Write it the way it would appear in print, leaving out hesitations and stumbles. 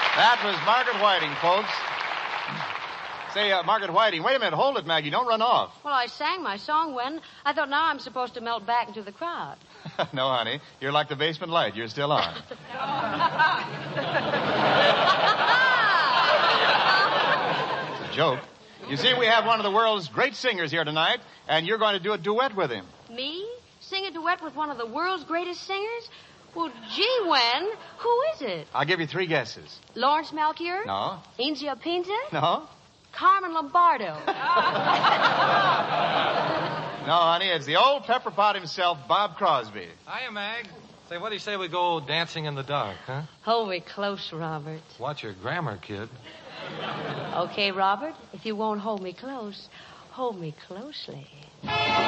That was Margaret Whiting, folks. Say, Margaret Whiting, wait a minute. Hold it, Maggie. Don't run off. Well, I sang my song, Wen. I thought now I'm supposed to melt back into the crowd. No, honey. You're like the basement light. You're still on. It's a joke. You see, we have one of the world's great singers here tonight, and you're going to do a duet with him. Me? Sing a duet with one of the world's greatest singers? Well, gee, Wen, who is it? I'll give you 3 guesses. Lawrence Melchior? No. India Pinta? No. Carmen Lombardo. No, honey, it's the old pepper pot himself, Bob Crosby. Hiya, Mag. Say, what do you say we go dancing in the dark, huh? Hold me close, Robert. Watch your grammar, kid. Okay, Robert, if you won't hold me close, hold me closely.